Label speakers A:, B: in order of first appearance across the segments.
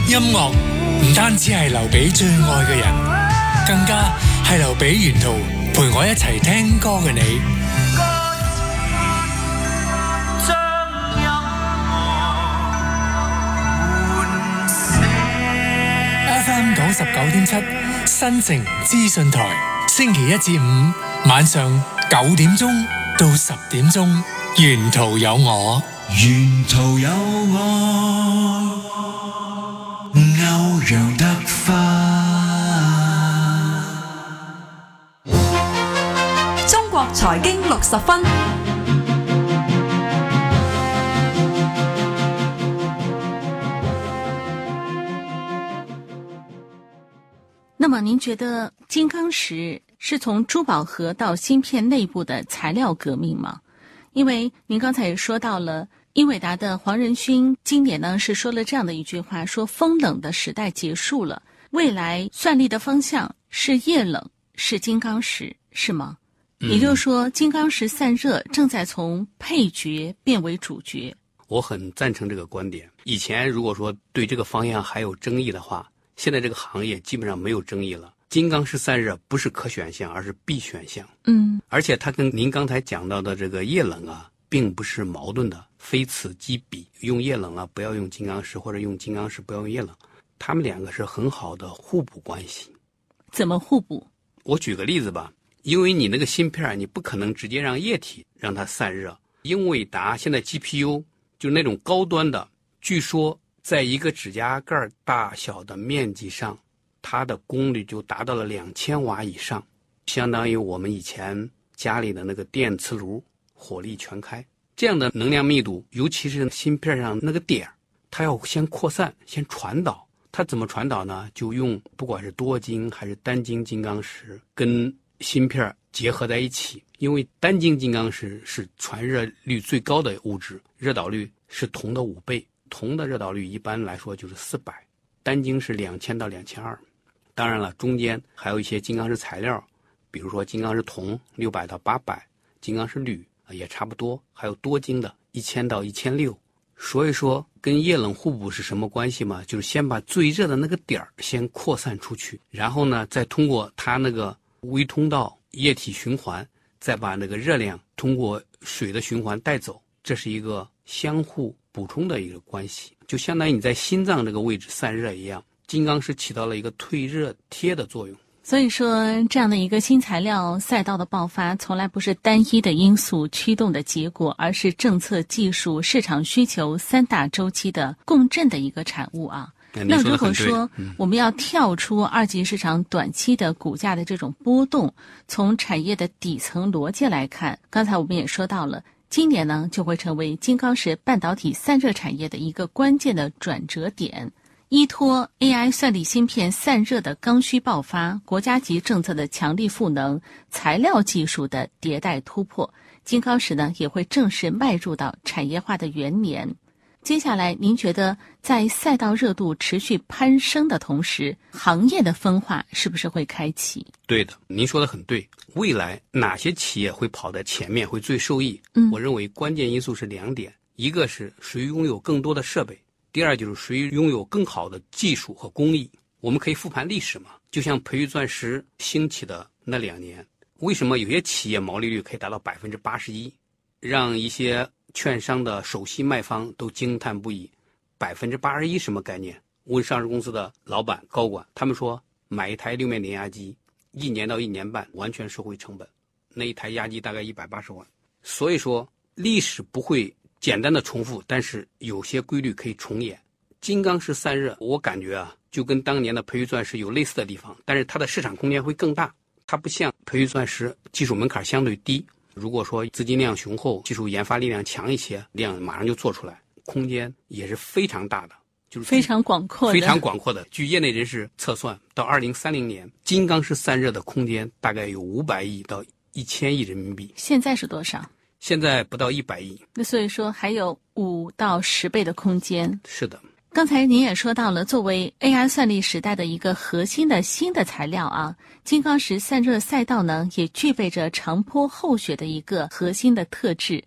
A: 音樂唔單止係留俾最愛嘅人，更加係留俾沿途陪我一齊聽歌嘅你。FM 99.7新城資訊台，星期一至五晚上9點鐘到10點鐘，沿途有我，
B: 沿途有我，歐陽德花。
C: 中國財經60分。
D: 那麼您覺得金剛石是從珠寶盒到芯片內部的材料革命嗎？因為您剛才也說到了英偉達的黃仁勳今年呢是說了這樣的一句話，說風冷的時代結束了，未來算力的方向是液冷，是金剛石，是嗎？也就是說金剛石散熱正在從配角變為主角。
E: 我很贊成這個觀點。以前如果說對這個方向還有爭議的話，現在這個行業基本上沒有爭議了。金剛石散熱不是可選項，而是必選項。而且它跟您剛才講到的這個液冷啊，並不是矛盾的，非此即彼。用液冷啊，不要用金剛石，或者用金剛石不要用液冷，他們兩個是很好的互補關係。
D: 怎麼互補？
E: 我舉個例子吧，因為你那個芯片，你不可能直接讓液體讓它散熱。英偉達現在 GPU 就是那種高端的，據說在一個指甲蓋大小的面積上，它的功率就達到了2000瓦以上，相當於我們以前家裡的那個電磁爐火力全開。這樣的能量密度，尤其是芯片上那個點，它要先擴散，先傳導。它怎麼傳導呢？就用不管是多晶還是單晶金剛石跟芯片結合在一起，因為單晶金剛石是傳熱率最高的物質，熱導率是銅的5倍。銅的熱導率一般來說就是400，單晶是2000到2200。當然了，中間還有一些金剛石材料，比如說金剛石銅600到800，金剛石鋁也差不多，還有多晶的1000到1600。所以說跟液冷互補是什麼關係嘛？就是先把最熱的那個點先擴散出去，然後呢再通過它那個微通道液體循環，再把那個熱量通過水的循環帶走，這是一個相互補充的一個關係，就相當於你在心臟這個位置散熱一樣，金剛石起到了一個退熱貼的作用。
D: 所以說這樣的一個新材料賽道的爆發，從來不是單一的因素驅動的結果，而是政策、技術、市場需求3大週期的共振的一個產物啊。那如果說我們要跳出二級市場短期的股價的這種波動，從產業的底層邏輯來看，剛才我們也說到了，今年呢就會成為金剛石半導體散熱產業的一個關鍵的轉折點。依託 AI 算力芯片散熱的剛需爆發，國家級政策的強力賦能，材料技術的迭代突破，金剛石呢也會正式邁入到產業化的元年。接下來您覺得在賽道熱度持續攀升的同時，行業的分化是不是會開啟？
E: 對的，您說的很對。未來哪些企業會跑在前面，會最受益？我認為關鍵因素是2點，一個是誰擁有更多的設備，第二就是誰擁有更好的技術和工藝。我們可以復盤歷史嘛，就像培育鑽石興起的那2年，為什麼有些企業毛利率可以達到81%，讓一些券商的首席賣方都驚嘆不已。81%什麼概念？問上市公司的老闆高管，他們說買一台6面碾壓機，1年到1年半完全收回成本，那一台壓機大概180萬。所以說歷史不會簡單的重複，但是有些規律可以重演。金剛石散熱，我感覺啊，就跟當年的培育鑽石有類似的地方，但是它的市場空間會更大。它不像培育鑽石技術門檻相對低，如果說資金量雄厚，技術研發力量強一些，量馬上就做出來，空間也是非常大的，就是
D: 非常廣闊的。
E: 非常廣闊的。據業內人士測算，到2030年，金剛石散熱的空間大概有500億到1000億人民幣。
D: 現在是多少？
E: 現在不到100億。
D: 那所以說還有5到10倍的空間。
E: 是的。
D: 剛才您也說到了，作為 AI 算力時代的一個核心的新的材料啊，金剛石散熱賽道呢，也具備着長坡厚雪的一個核心的特質。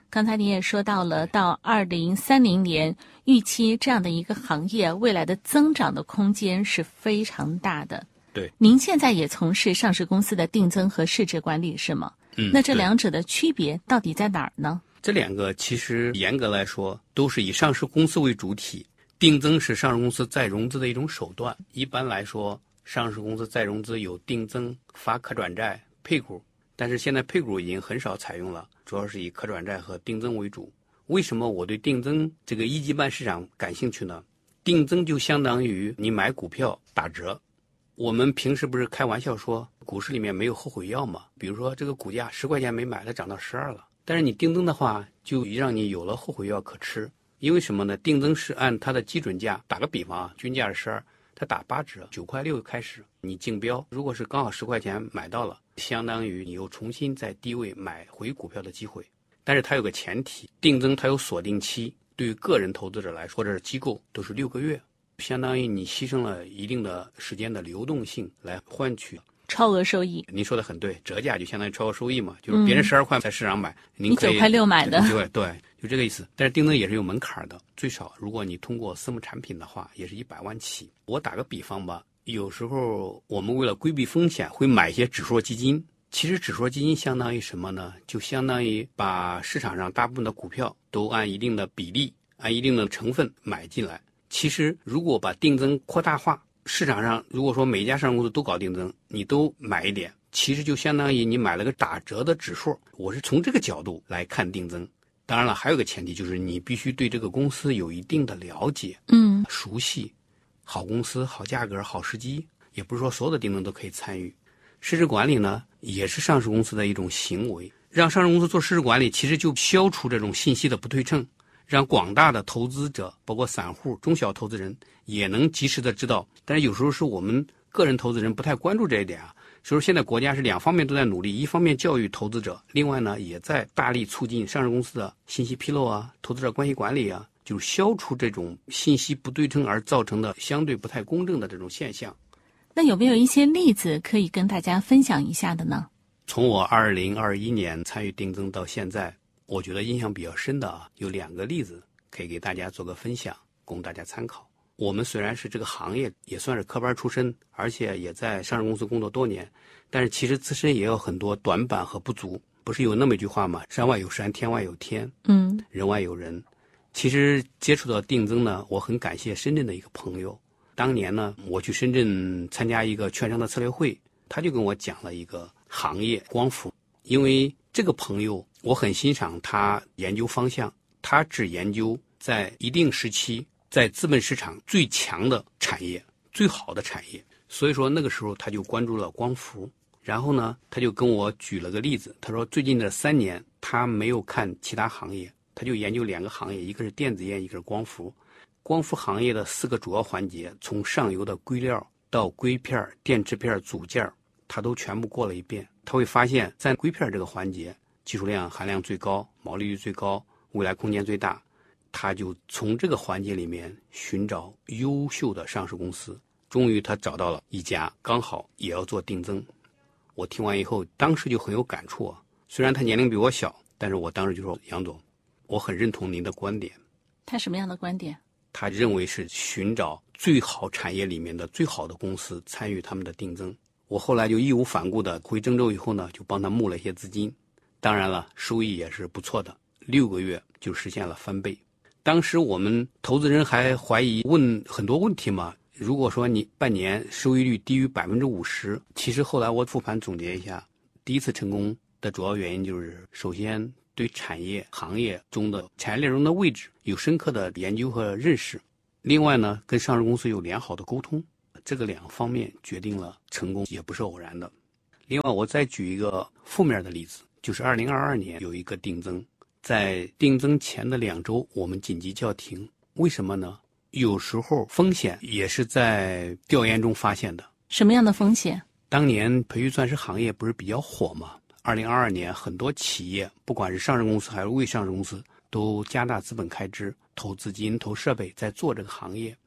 D: 刚才您也说到了，到2030年，预期这样的一个行业未来的增长的空间是非常大的。
E: 对，
D: 您现在也从事上市公司的定增和市值管理是吗？那这两者的区别到底在哪儿呢？
E: 这两个其实严格来说都是以上市公司为主体，定增是上市公司再融资的一种手段。一般来说，上市公司再融资有定增、发可转债、配股，但是现在配股已经很少采用了，主要是以可转债和定增为主。为什么我对定增这个一级半市场感兴趣呢？定增就相当于你买股票打折。我们平时不是开玩笑说股市里面没有后悔药吗？比如说这个股价10块钱没买，它涨到12了。但是你定增的话，就让你有了后悔药可吃。因为什么呢？定增是按它的基准价，打个比方啊，均价是12，它打8折，9块6开始，你竞标，如果是刚好10块钱买到了，相当于你又重新在低位买回股票的机会。但是它有个前提，定增它有锁定期，对于个人投资者来说或者是机构都是6个月，相当于你牺牲了一定的时间的流动性来换取
D: 超额收益。
E: 您说的很对，折价就相当于超额收益嘛，就是别人12块在市场买，您可以
D: 9块6买的，
E: 对，就这个意思。但是定增也是有门槛的，最少如果你通过私募产品的话，也是100万起。我打个比方吧，有时候我们为了规避风险，会买一些指数基金。其实指数基金相当于什么呢？就相当于把市场上大部分的股票都按一定的比例、按一定的成分买进来。其实如果把定增扩大化，市场上如果说每一家上市公司都搞定增，你都买一点，其实就相当于你买了个打折的指数。我是从这个角度来看定增。当然了，还有个前提就是你必须对这个公司有一定的了解，熟悉，好公司、好价格、好时机，也不是说所有的定增都可以参与。市值管理呢，也是上市公司的一种行为，让上市公司做市值管理，其实就消除这种信息的不对称，让广大的投资者，包括散户、中小投资人也能及时的知道。但是有时候是我们个人投资人不太关注这一点啊。所以说现在国家是2方面都在努力，一方面教育投资者，另外呢也在大力促进上市公司的信息披露啊、投资者关系管理啊，就是消除这种信息不对称而造成的相对不太公正的这种现象。
D: 那有没有一些例子可以跟大家分享一下的呢？
E: 从我2021年参与定增到现在，我觉得印象比较深的有2个例子，可以给大家做个分享，供大家参考。我们虽然是这个行业也算是科班出身，而且也在上市公司工作多年，但是其实自身也有很多短板和不足。不是有那么一句话吗？山外有山，天外有天，人外有人。其实接触到定增呢，我很感谢深圳的一个朋友。当年呢，我去深圳参加一个券商的策略会，他就跟我讲了一个行业光伏。因为这个朋友我很欣赏他研究方向，他只研究在一定时期在资本市场最强的产业、最好的产业。所以说那个时候他就关注了光伏。然后呢，他就跟我举了个例子，他说最近的3年他没有看其他行业，他就研究2个行业，一个是电子烟，一个是光伏。光伏行业的4个主要环节，从上游的硅料到硅片、电池片、组件，他都全部过了一遍。他会发现在硅片这个环节，技术量含量最高，毛利率最高，未来空间最大。他就从这个环节里面寻找优秀的上市公司，终于他找到了一家，刚好也要做定增。我听完以后，当时就很有感触啊。虽然他年龄比我小，但是我当时就说，杨总，我很认同您的观点。
D: 他什么样的观点？
E: 他认为是寻找最好产业里面的最好的公司参与他们的定增。我后来就义无反顾的回郑州以后呢，就帮他募了一些资金。当然了，收益也是不错的，6个月就实现了翻倍。当时我们投资人还怀疑，问很多问题嘛。如果说你半年收益率低于50%，其实后来我复盘总结一下，第一次成功的主要原因就是，首先对产业行业中的产业链中的位置有深刻的研究和认识，另外呢，跟上市公司有良好的沟通，这个2方面决定了成功，也不是偶然的。另外我再举一个负面的例子，就是2022年有一个定增，在定增前的2周我们紧急叫停。为什么呢？有时候风险也是在调研中发现的。
D: 什么样的风险？
E: 当年培育钻石行业不是比较火吗？2022年很多企业，不管是上市公司还是未上市公司，都加大资本开支，投资金、投设备，在做这个行业。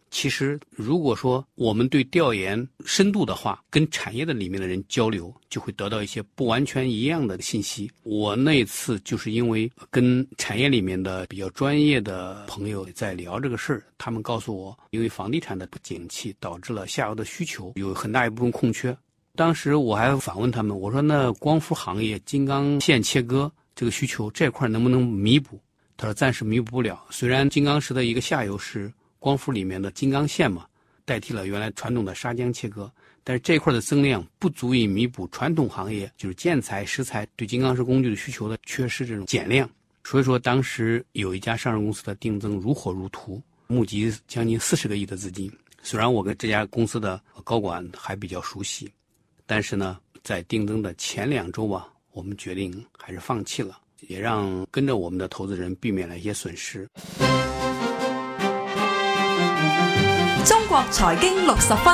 E: 其实如果说我们对调研深度的话，跟产业的里面的人交流，就会得到一些不完全一样的信息。我那次就是因为跟产业里面的比较专业的朋友在聊这个事儿，他们告诉我，因为房地产的不景气导致了下游的需求有很大一部分空缺。当时我还反问他们，我说那光伏行业金刚线切割这个需求这块能不能弥补？他说暂时弥补不了，虽然金刚石的一个下游是光伏里面的金刚线嘛，代替了原来传统的砂浆切割，但是这块的增量不足以弥补传统行业就是建材石材对金刚石工具的需求的缺失这种减量。所以说当时有一家上市公司的定增如火如荼，募集将近40个亿的资金。虽然我跟这家公司的高管还比较熟悉，但是呢在定增的前2周吧，我们决定还是放弃了，也让跟着我们的投资人避免了一些损失。
C: 中國財經60分，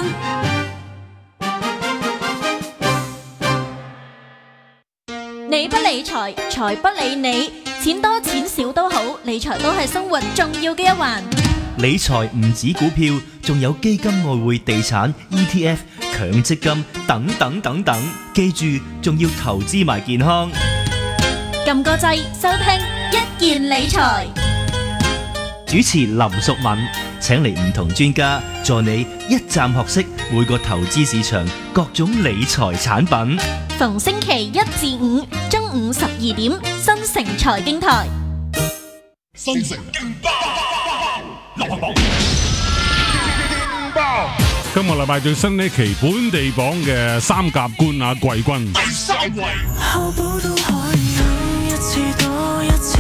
F: 你不理財，財不理你，錢多錢少都好，理財都係生活重要嘅一環。
G: 理財唔止股票，仲有基金、外匯、地產、ETF、強積金等等等等。記住，仲要投資埋健康。
F: 撳個掣，收聽一件理財。
G: 主持林淑敏，請嚟唔同專家助你一站學識每個投資市場各種理財產品。
F: 逢星期1至5中午12點，新城財經台。
H: 新城勁爆，流行榜勁爆。
I: 今個禮拜最新呢期本地榜嘅三甲冠亞季軍。
H: 第3位。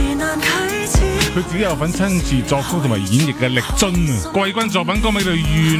I: 佢自己有份親自作曲同埋演繹嘅力臻啊！季軍作品歌名叫《願》。